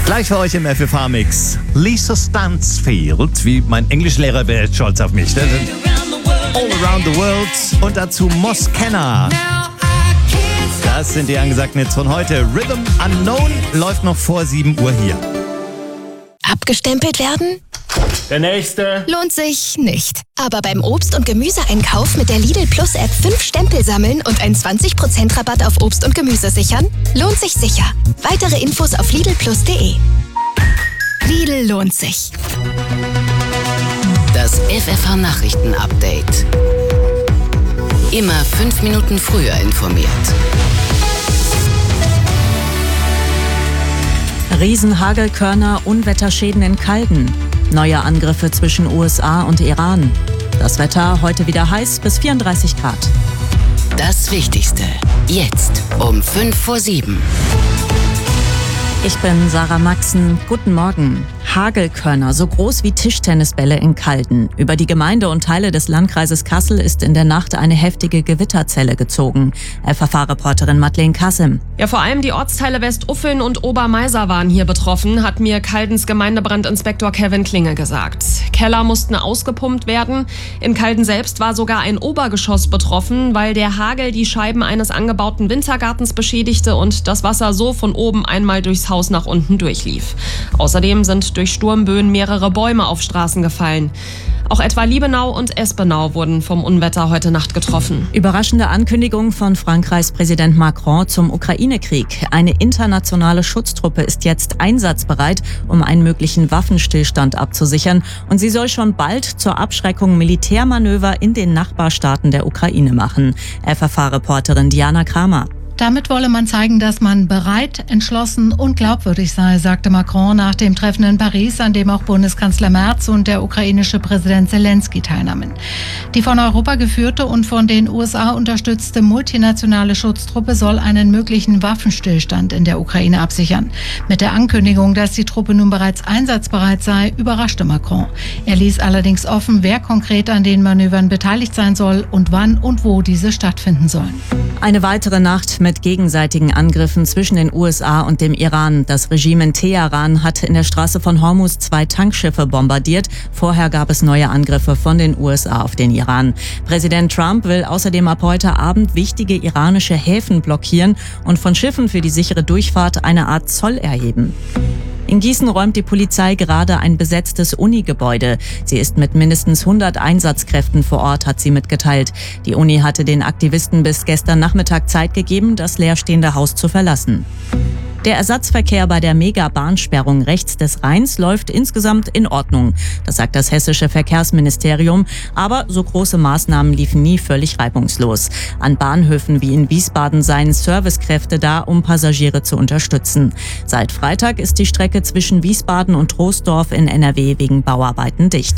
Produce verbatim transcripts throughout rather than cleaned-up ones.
Gleich für euch im F F H-Mix. Lisa Stansfield, wie mein Englischlehrer wäre jetzt stolz auf mich. All Around the World und dazu Moskenna. Das sind die angesagten Hits von heute. Rhythm Unknown läuft noch vor sieben Uhr hier. Abgestempelt werden? Der nächste. Lohnt sich nicht. Aber beim Obst- und Gemüseeinkauf mit der Lidl Plus App fünf Stempel sammeln und einen zwanzig Prozent Rabatt auf Obst und Gemüse sichern? Lohnt sich sicher. Weitere Infos auf lidl plus punkt de. Lidl lohnt sich. Das F F H-Nachrichten-Update. Immer fünf Minuten früher informiert. Riesenhagelkörner, Unwetterschäden in Calden. Neue Angriffe zwischen U S A und Iran. Das Wetter heute wieder heiß bis vierunddreißig Grad. Das Wichtigste jetzt um fünf vor sieben. Ich bin Sarah Maxen. Guten Morgen. Hagelkörner, so groß wie Tischtennisbälle in Calden. Über die Gemeinde und Teile des Landkreises Kassel ist in der Nacht eine heftige Gewitterzelle gezogen. F F H-Reporterin Madeleine Kassim. Ja, vor allem die Ortsteile Westuffeln und Obermeiser waren hier betroffen, hat mir Caldens Gemeindebrandinspektor Kevin Klinge gesagt. Keller mussten ausgepumpt werden. In Calden selbst war sogar ein Obergeschoss betroffen, weil der Hagel die Scheiben eines angebauten Wintergartens beschädigte und das Wasser so von oben einmal durchs Haus nach unten durchlief. Außerdem sind durch Sturmböen mehrere Bäume auf Straßen gefallen. Auch etwa Liebenau und Espenau wurden vom Unwetter heute Nacht getroffen. Überraschende Ankündigung von Frankreichs Präsident Macron zum Ukraine-Krieg. Eine internationale Schutztruppe ist jetzt einsatzbereit, um einen möglichen Waffenstillstand abzusichern. Und sie soll schon bald zur Abschreckung Militärmanöver in den Nachbarstaaten der Ukraine machen. F F H-Reporterin Diana Kramer. Damit wolle man zeigen, dass man bereit, entschlossen und glaubwürdig sei, sagte Macron nach dem Treffen in Paris, an dem auch Bundeskanzler Merz und der ukrainische Präsident Zelensky teilnahmen. Die von Europa geführte und von den U S A unterstützte multinationale Schutztruppe soll einen möglichen Waffenstillstand in der Ukraine absichern. Mit der Ankündigung, dass die Truppe nun bereits einsatzbereit sei, überraschte Macron. Er ließ allerdings offen, wer konkret an den Manövern beteiligt sein soll und wann und wo diese stattfinden sollen. Eine weitere Nacht mit gegenseitigen Angriffen zwischen den U S A und dem Iran. Das Regime in Teheran hat in der Straße von Hormuz zwei Tankschiffe bombardiert. Vorher gab es neue Angriffe von den U S A auf den Iran. Präsident Trump will außerdem ab heute Abend wichtige iranische Häfen blockieren und von Schiffen für die sichere Durchfahrt eine Art Zoll erheben. In Gießen räumt die Polizei gerade ein besetztes Uni-Gebäude. Sie ist mit mindestens hundert Einsatzkräften vor Ort, hat sie mitgeteilt. Die Uni hatte den Aktivisten bis gestern Nachmittag Zeit gegeben, das leerstehende Haus zu verlassen. Der Ersatzverkehr bei der Mega-Bahnsperrung rechts des Rheins läuft insgesamt in Ordnung. Das sagt das hessische Verkehrsministerium. Aber so große Maßnahmen liefen nie völlig reibungslos. An Bahnhöfen wie in Wiesbaden seien Servicekräfte da, um Passagiere zu unterstützen. Seit Freitag ist die Strecke zwischen Wiesbaden und Troisdorf in N R W wegen Bauarbeiten dicht.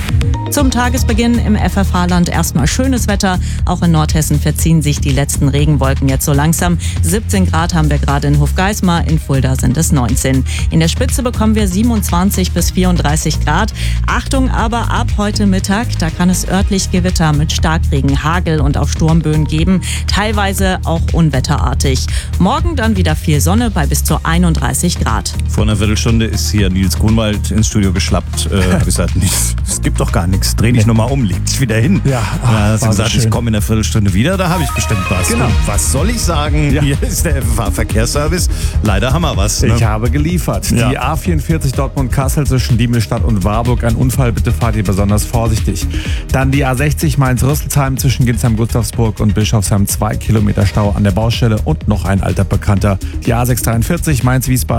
Zum Tagesbeginn im F F H-Land erstmal schönes Wetter. Auch in Nordhessen verziehen sich die letzten Regenwolken jetzt so langsam. siebzehn Grad haben wir gerade in Hofgeismar. In Fulda sind es neunzehn. In der Spitze bekommen wir siebenundzwanzig bis vierunddreißig Grad. Achtung aber, ab heute Mittag, da kann es örtlich Gewitter mit Starkregen, Hagel und auch Sturmböen geben. Teilweise auch unwetterartig. Morgen dann wieder viel Sonne bei bis zu einunddreißig Grad. Vor einer Viertelstunde ist hier Nils Grunwald ins Studio geschlappt. Äh, hab ich gesagt, es gibt doch gar nichts. Dreh dich nochmal um, leg dich wieder hin. Ja, ach, da hast du war gesagt, so ich schön. komme in einer Viertelstunde wieder, da habe ich bestimmt was. Genau. Und was soll ich sagen? Ja. Hier ist der F F H-Verkehrsservice. Leider haben wir was. Ne? Ich habe geliefert. Ja. Die A vierundvierzig Dortmund-Kassel zwischen Diemelsstadt und Warburg. Ein Unfall, bitte fahrt ihr besonders vorsichtig. Dann die A sechzig Mainz-Rüsselsheim zwischen Ginsheim-Gustavsburg und Bischofsheim. Zwei Kilometer Stau an der Baustelle und noch ein alter Bekannter. Die A sechshundertdreiundvierzig Mainz-Wiesbaden.